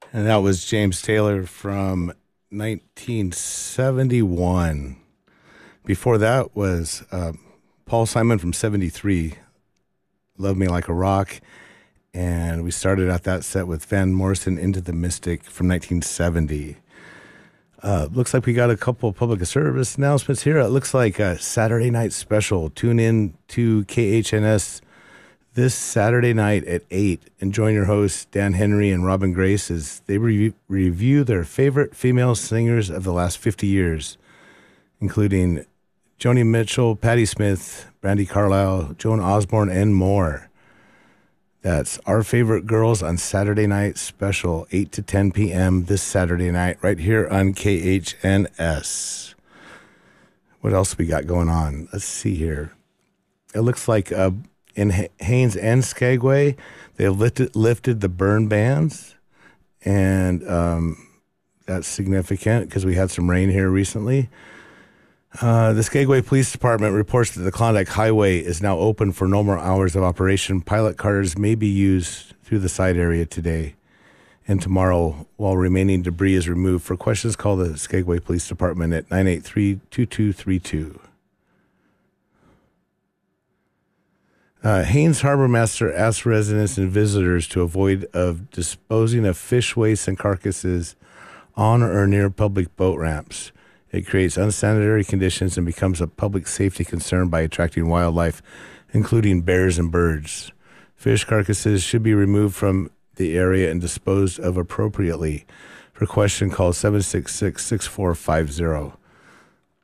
And that was James Taylor from 1971. Before that was Paul Simon from 73, Love Me Like a Rock. And we started out that set with Van Morrison, Into the Mystic from 1970. Looks like we got a couple of public service announcements here. It looks like a Saturday night special. Tune in to KHNS this Saturday night at 8 and join your hosts, Dan Henry and Robin Grace, as they review their favorite female singers of the last 50 years, including Joni Mitchell, Patti Smith, Brandi Carlile, Joan Osborne, and more. That's Our Favorite Girls on Saturday Night Special, 8 to 10 p.m. this Saturday night, right here on KHNS. What else we got going on? Let's see here. It looks like in Haines and Skagway, they've lifted the burn bans, and that's significant because we had some rain here recently. The Skagway Police Department reports that the Klondike Highway is now open for normal hours of operation. Pilot cars may be used through the side area today and tomorrow while remaining debris is removed. For questions, call the Skagway Police Department at 983-2232. Haines Harbor Master asks residents and visitors to avoid of disposing of fish waste and carcasses on or near public boat ramps. It creates unsanitary conditions and becomes a public safety concern by attracting wildlife, including bears and birds. Fish carcasses should be removed from the area and disposed of appropriately. For question, call 766-6450.